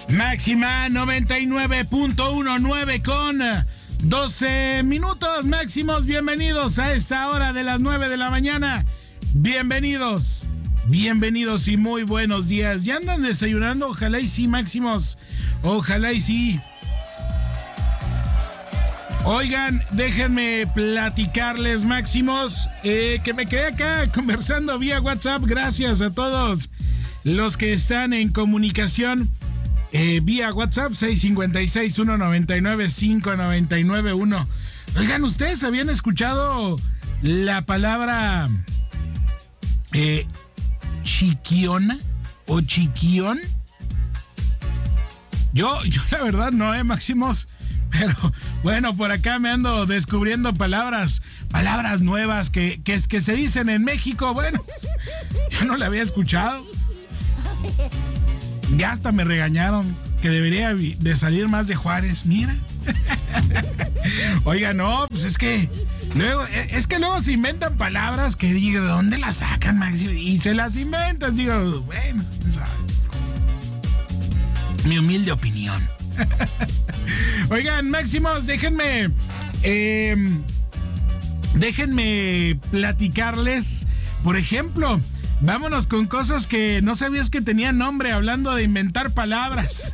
Máxima 99.19 con 12 minutos máximos. Bienvenidos a esta hora de las 9 de la mañana. Bienvenidos y muy buenos días. ¿Ya andan desayunando? Ojalá y sí, máximos. Ojalá y sí. Oigan, déjenme platicarles, máximos, que me quedé acá conversando vía WhatsApp. Gracias a todos los que están en comunicación vía WhatsApp 656-199-5991. Oigan, ¿ustedes habían escuchado la palabra chiquiona o chiquión? Yo la verdad no, máximos. Pero bueno, por acá me ando descubriendo palabras nuevas que se dicen en México. Bueno, yo no la había escuchado. Ya hasta me regañaron que debería de salir más de Juárez. Mira. Oiga, no, pues es que luego se inventan palabras que digo, ¿de dónde las sacan, Maxi? Y se las inventan, digo, bueno, ¿sabes? Mi humilde opinión. Oigan, máximos, déjenme platicarles, por ejemplo, vámonos con cosas que no sabías que tenían nombre, hablando de inventar palabras.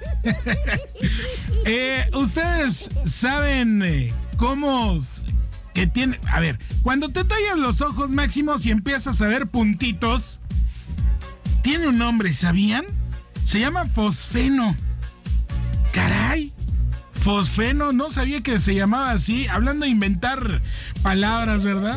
Ustedes saben cómo que tiene, a ver, cuando te tallas los ojos, máximos, y empiezas a ver puntitos, tiene un nombre, ¿sabían? Se llama fosfeno. Caray, fosfeno, no sabía que se llamaba así. Hablando de inventar palabras, ¿verdad?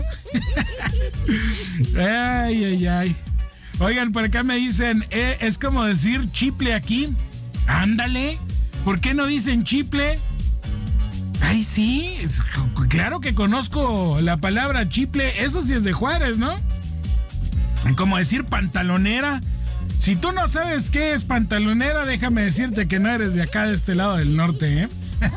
Ay. Oigan, por acá me dicen, es como decir chiple aquí. Ándale, ¿por qué no dicen chiple? Ay, sí, claro que conozco la palabra chiple. Eso sí es de Juárez, ¿no? Como decir pantalonera. Si tú no sabes qué es pantalonera, déjame decirte que no eres de acá, de este lado del norte,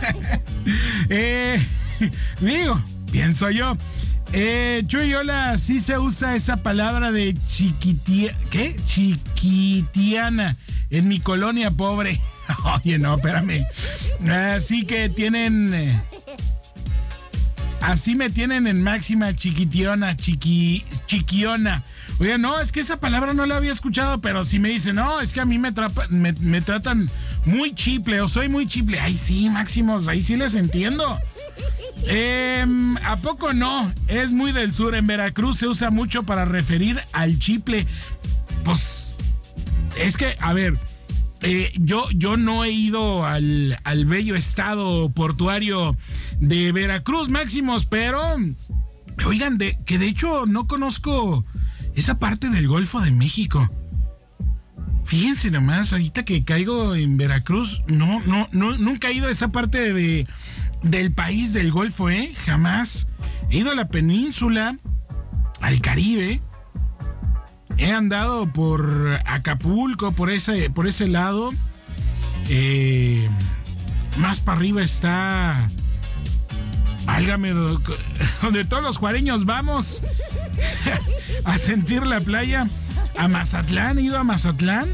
digo, pienso yo. Chuy, hola, sí se usa esa palabra de chiquitiana en mi colonia pobre. Oye, no, espérame. Así que tienen... Así me tienen en máxima chiquitiona, chiquiona. Oye, no, es que esa palabra no la había escuchado, pero si me dicen, no, es que a mí me tratan muy chiple o soy muy chiple. Ay, sí, máximos, ahí sí les entiendo. ¿A poco no? Es muy del sur. En Veracruz se usa mucho para referir al chiple. Pues, es que, a ver... yo no he ido al bello estado portuario de Veracruz, máximos, pero oigan, que de hecho no conozco esa parte del Golfo de México. Fíjense nomás, ahorita que caigo en Veracruz, nunca he ido a esa parte del país del Golfo, jamás. He ido a la península, al Caribe. He andado por Acapulco, por ese lado. Más para arriba está... Válgame, donde todos los juareños vamos a sentir la playa. A Mazatlán, he ido a Mazatlán.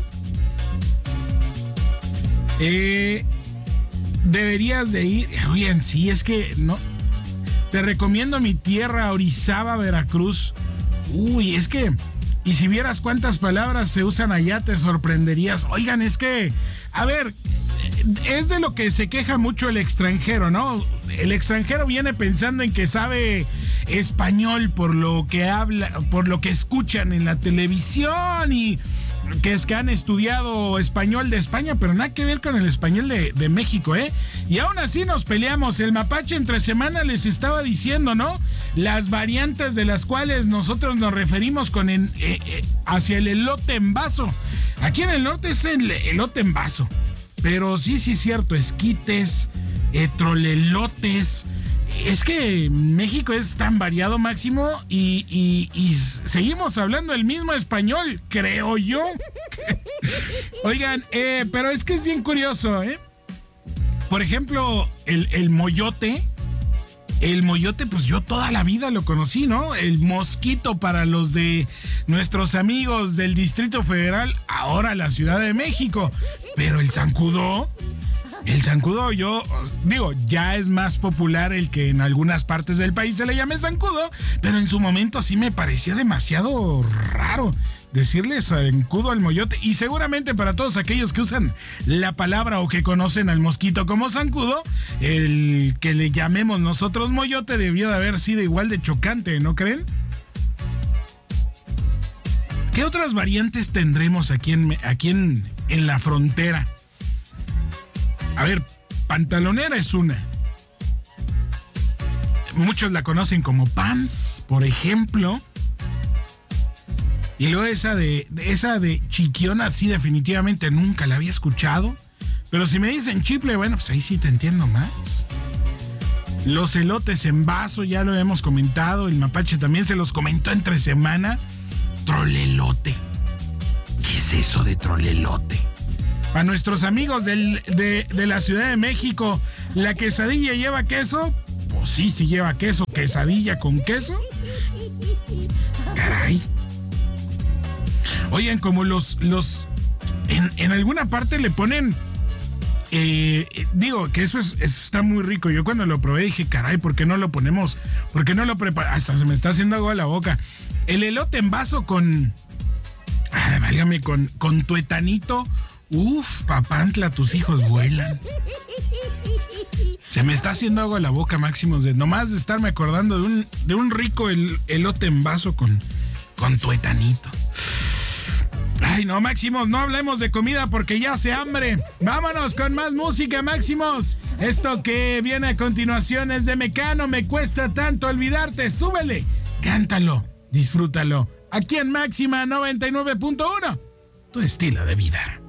Deberías de ir. Oigan, sí, es que no. Te recomiendo mi tierra, Orizaba, Veracruz. Uy, es que... Y si vieras cuántas palabras se usan allá, te sorprenderías. Oigan, es que, a ver, es de lo que se queja mucho el extranjero, ¿no? El extranjero viene pensando en que sabe español por lo que habla, por lo que escuchan en la televisión y que es que han estudiado español de España, pero nada que ver con el español de México, Y aún así nos peleamos. El mapache entre semana les estaba diciendo, ¿no? Las variantes de las cuales nosotros nos referimos hacia el elote en vaso. Aquí en el norte es el elote en vaso. Pero sí, cierto, esquites, trolelotes. Es que México es tan variado, máximo, y seguimos hablando el mismo español, creo yo. Oigan, pero es que es bien curioso, Por ejemplo, el moyote El moyote, pues yo toda la vida lo conocí, ¿no? El mosquito para los de nuestros amigos del Distrito Federal, ahora la Ciudad de México. Pero el zancudo, yo digo, ya es más popular el que en algunas partes del país se le llame zancudo, pero en su momento sí me pareció demasiado raro decirle zancudo al moyote, y seguramente para todos aquellos que usan la palabra o que conocen al mosquito como zancudo, el que le llamemos nosotros moyote debió de haber sido igual de chocante, ¿no creen? ¿Qué otras variantes tendremos aquí en la frontera? A ver, pantalonera es una. Muchos la conocen como pants, por ejemplo. Y luego esa de chiquiona, sí, definitivamente nunca la había escuchado. Pero si me dicen chiple, bueno, pues ahí sí te entiendo más. Los elotes en vaso, ya lo hemos comentado. El mapache también se los comentó entre semana. Trolelote. ¿Qué es eso de trolelote? A nuestros amigos de la Ciudad de México, ¿la quesadilla lleva queso? Pues sí lleva queso. ¿Quesadilla con queso? Caray. Oigan, como en alguna parte le ponen, digo que eso está muy rico. Yo cuando lo probé dije, caray, ¿por qué no lo ponemos? ¿Por qué no lo preparamos? Hasta se me está haciendo agua a la boca. El elote en vaso válgame, con tuetanito. Uf, papantla, tus hijos vuelan. Se me está haciendo agua a la boca, Máximos, nomás de estarme acordando de un rico elote en vaso con tuetanito. Ay, no, Máximos, no hablemos de comida porque ya hace hambre. Vámonos con más música, Máximos. Esto que viene a continuación es de Mecano, Me Cuesta Tanto Olvidarte. Súbele, cántalo, disfrútalo. Aquí en Máxima 99.1, tu estilo de vida.